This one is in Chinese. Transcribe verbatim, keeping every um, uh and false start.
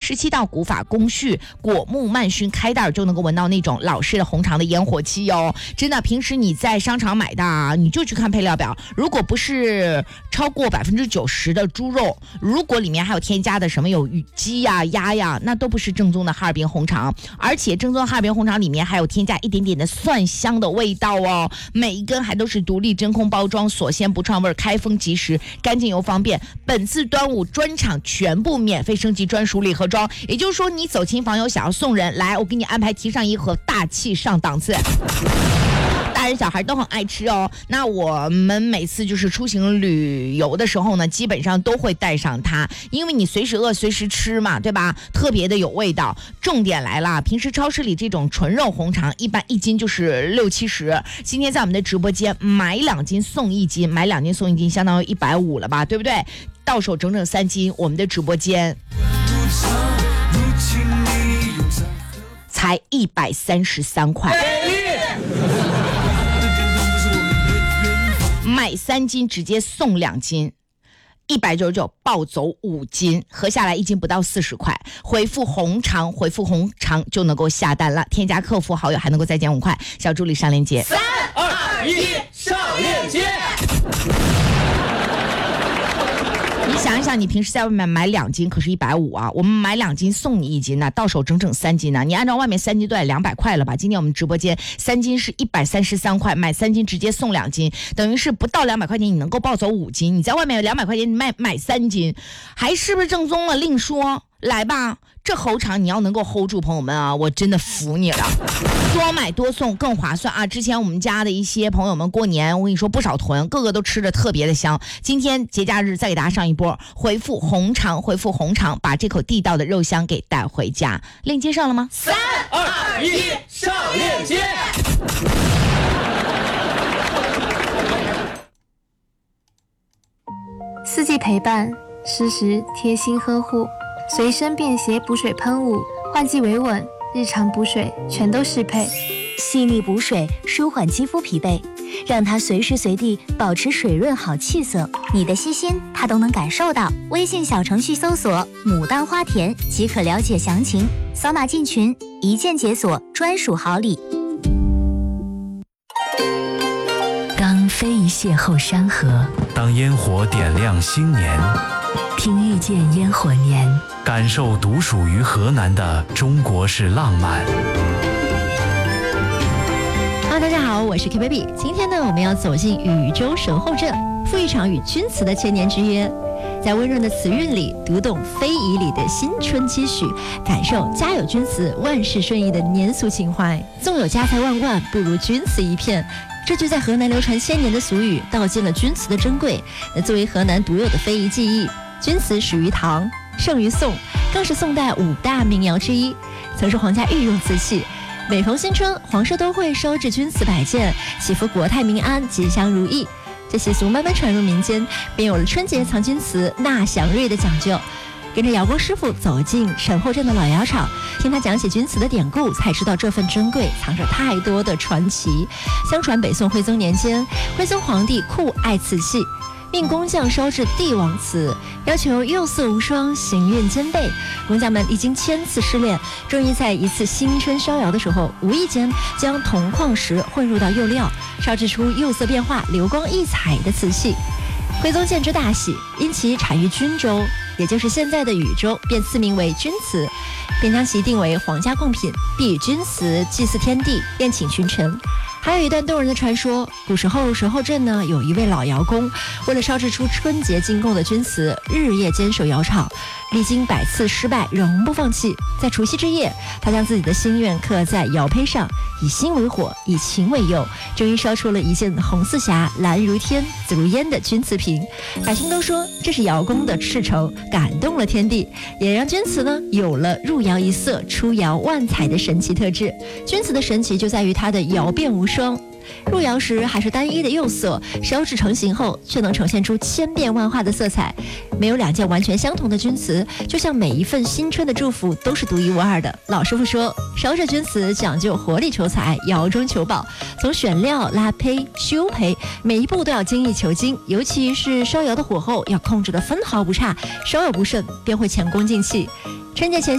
十七道古法工序，果木慢熏开袋就能够闻到那种老式的红肠的烟火气哦。真的，平时你在商场买的啊，你就去看配料表，如果不是超过百分之九十的猪肉，如果里面还有添加的什么有鸡呀、鸭呀，那都不是正宗的哈尔滨红肠。而且正宗哈尔滨红肠里面还有添加一点点的蒜香的味道哦，每一根还都是独立真空包装，锁鲜不串味，开封即食，干净又方便。本次端午专场全部免费升级专属礼盒装，也就是说你走亲访友想要送人，来我给你安排提上一盒，大气上档次。大人小孩都很爱吃哦。那我们每次就是出行旅游的时候呢，基本上都会带上它，因为你随时饿随时吃嘛，对吧？特别的有味道。重点来了，平时超市里这种纯肉红肠一般一斤就是六七十，今天在我们的直播间买两斤送一斤，买两斤送一斤相当于一百五了吧，对不对？到手整整三斤，我们的直播间才一百三十三块。买三斤直接送两斤，一百九十九暴走五斤，合下来一斤不到四十块。回复红肠，回复红肠就能够下单了。添加客服好友还能够再减五块。小助理上链接。 三二一，上链接。 你想一想，你平时在外面买两斤可是一百五啊，我们买两斤送你一斤呢，到手整整三斤呢。你按照外面三斤都得两百块了吧？今天我们直播间三斤是一百三十三块，买三斤直接送两斤，等于是不到两百块钱你能够抱走五斤。你在外面有两百块钱你卖买三斤，还是不是正宗了？另说。来吧，这猴肠你要能够 hold 住，朋友们啊，我真的服你了。多买多送更划算啊！之前我们家的一些朋友们过年，我跟你说不少囤，个个都吃着特别的香。今天节假日再给大家上一波，回复红肠，回复红肠，把这口地道的肉香给带回家。链接上了吗？ 三二一，上链接。 四季陪伴，时时贴心呵护。随身便携补水喷雾，换季维稳，日常补水全都适配。 细腻补水，舒缓肌肤疲惫，让它随时随地保持水润好气色。你的细心，它都能感受到。微信小程序搜索“牡丹花田”即可了解详情，扫码进群，一键解锁专属好礼。 当非遗邂逅山河， 当烟火点亮新年， 听遇见烟火年， 感受独属于河南的中国式浪漫。 Hello， 大家好，我是 K Baby。今天呢，我们要走进禹州神后镇，赴一场与君词的千年之约。在温润的词韵里，读懂非遗里的新春期许，感受家有君词，万事顺意的年俗情怀。纵有家财万贯，不如君词一片。这句在河南流传千年的俗语，道尽了君词的珍贵。那作为河南独有的非遗技艺，君词始于唐，盛于宋，更是宋代五大民谣之一，曾是皇家御用瓷器。每逢新春，皇室都会烧制君词百件，祈福国泰民安、吉祥如意。这习俗慢慢传入民间，便有了春节藏君词、纳祥瑞的讲究。跟着姚工师傅走进神后镇的老窑厂，听他讲起君词的典故，才知道这份珍贵藏着太多的传奇。相传北宋徽宗年间，徽宗皇帝酷爱瓷器，命工匠烧制帝王瓷，要求釉色无双，形韵兼备。工匠们历经千次试炼，终于在一次新春烧窑的时候，无意间将铜矿石混入到釉料，烧制出釉色变化、流光溢彩的瓷器。徽宗见之大喜，因其产于均州，也就是现在的禹州，便赐名为君瓷，便将其定为皇家贡品，必以君瓷祭祀天地，宴请群臣。还有一段动人的传说，古时候神后镇呢，有一位老窑工，为了烧制出春节进贡的君瓷，日夜坚守窑厂，历经百次失败，仍不放弃。在除夕之夜，他将自己的心愿刻在窑胚上，以心为火，以情为釉，终于烧出了一件红似霞、蓝如天、紫如烟的君瓷瓶。百姓都说这是窑工的赤诚，感动了天地，也让君瓷呢有了入窑一色、出窑万彩的神奇特质。君瓷的神奇就在于它的窑变无双。入窑时还是单一的釉色，烧制成型后却能呈现出千变万化的色彩。没有两件完全相同的君瓷，就像每一份新春的祝福都是独一无二的。老师傅说，烧制君瓷讲究活力求财，窑中求宝，从选料、拉胚、修胚，每一步都要精益求精，尤其是烧窑的火候要控制得分毫不差，稍有不慎便会前功尽弃。春节前